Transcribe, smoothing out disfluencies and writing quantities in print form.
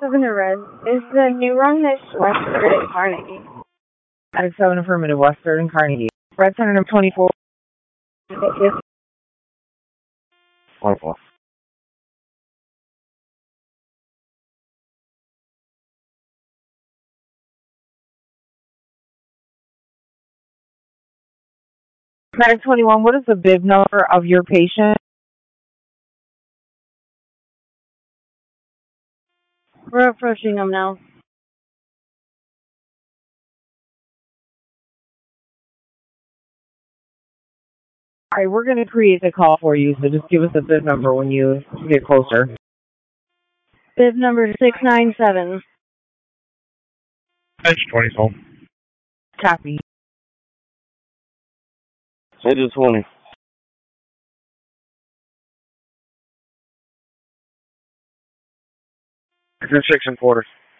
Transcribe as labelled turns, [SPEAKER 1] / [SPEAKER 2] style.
[SPEAKER 1] 7 to red. Is the new run this Westford at Carnegie?
[SPEAKER 2] Attic 7 affirmative, Westford and Carnegie. Red Center number 24.
[SPEAKER 3] 24.
[SPEAKER 2] Attic 21, what is the bib number of your patient?
[SPEAKER 1] We're approaching them now.
[SPEAKER 2] Alright, we're going to create a call for you, so just give us the bib number when you get closer.
[SPEAKER 1] Bib number 697.
[SPEAKER 3] Edge 24.
[SPEAKER 2] Copy.
[SPEAKER 3] Edge 20. Edge 6 and quarters.